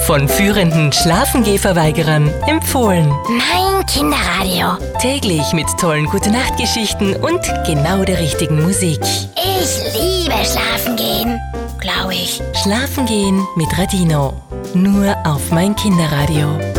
Von führenden Schlafengehverweigerern empfohlen. Mein Kinderradio. Täglich mit tollen Gute-Nacht-Geschichten und genau der richtigen Musik. Ich liebe Schlafen gehen, glaube ich. Schlafen gehen mit Radino. Nur auf mein Kinderradio.